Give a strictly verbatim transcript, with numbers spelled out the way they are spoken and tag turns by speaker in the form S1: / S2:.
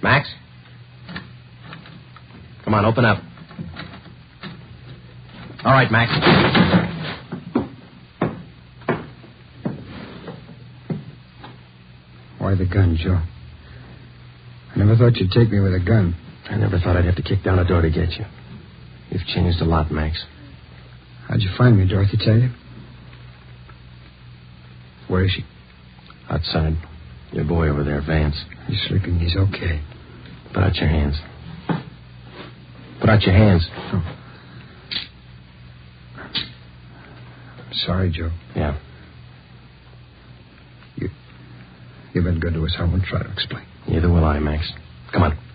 S1: Max? Come on, open up. All right, Max.
S2: Why the gun, Joe? I never thought you'd take me with a gun.
S1: I never thought I'd have to kick down a door to get you. You've changed a lot, Max.
S2: How'd you find me, Dorothy tell you? Where is she?
S1: Outside. Your boy over there, Vance.
S2: He's sleeping. He's okay.
S1: Put out your hands. Put out your hands.
S2: Oh. I'm sorry, Joe.
S1: Yeah.
S2: You, you've been good to us. I won't try to explain.
S1: Neither will I, Max. Come on.